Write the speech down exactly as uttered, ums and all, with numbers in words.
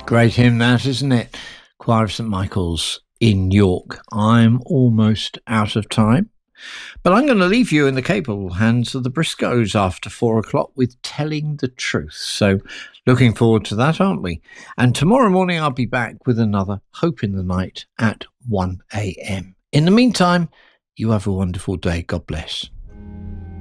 Great hymn that, isn't it? Choir of St Michael's in York. I'm almost out of time, but I'm going to leave you in the capable hands of the Briscoes after four o'clock with Telling the Truth. So looking forward to that, aren't we? And tomorrow morning I'll be back with another Hope in the Night at one a.m. In the meantime, you have a wonderful day. God bless.